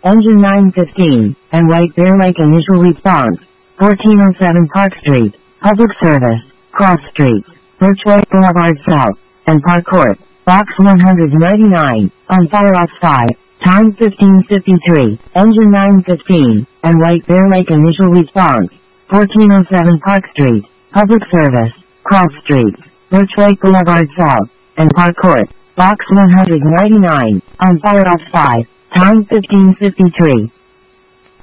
Engine 915, and White Bear Lake initial response. 1407 Park Street, Public Service, Cross Street, Birchway Boulevard South, and Park Court, Box 199, on fire off 5, time 15:53, Engine 915, and White Bear Lake initial response. 1407 Park Street, Public Service, Cross Street, Birchway Boulevard South, and Park Court, Box 199, on fire off 5, time 15:53.